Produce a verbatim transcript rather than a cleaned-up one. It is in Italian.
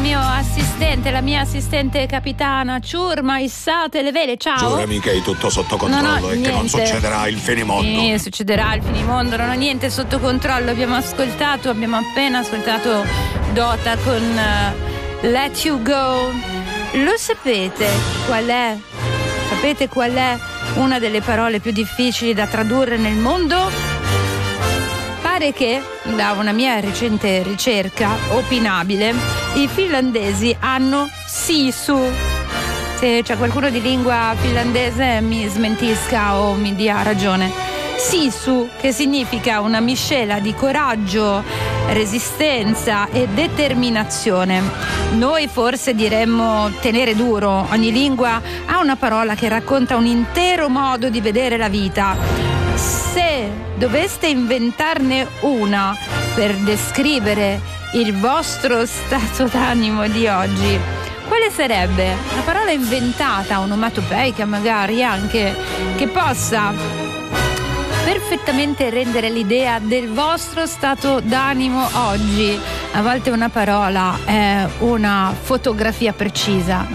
mio assistente, la mia assistente capitana Ciurma, issate le vele, ciao. Giurami che hai tutto sotto controllo e che non succederà il finimondo. Sì, succederà il finimondo, non ho niente sotto controllo. Abbiamo ascoltato, abbiamo appena ascoltato Dota con uh, Let You Go. Lo sapete qual è? Sapete qual è una delle parole più difficili da tradurre nel mondo? Pare che, da una mia recente ricerca opinabile, i finlandesi hanno sisu. Se c'è qualcuno di lingua finlandese mi smentisca o mi dia ragione. Sisu, che significa una miscela di coraggio, resistenza e determinazione. Noi forse diremmo tenere duro. Ogni lingua ha una parola che racconta un intero modo di vedere la vita. Se doveste inventarne una per descrivere il vostro stato d'animo di oggi, quale sarebbe? Una parola inventata, onomatopeica magari anche, che possa perfettamente rendere l'idea del vostro stato d'animo oggi. A volte una parola è una fotografia precisa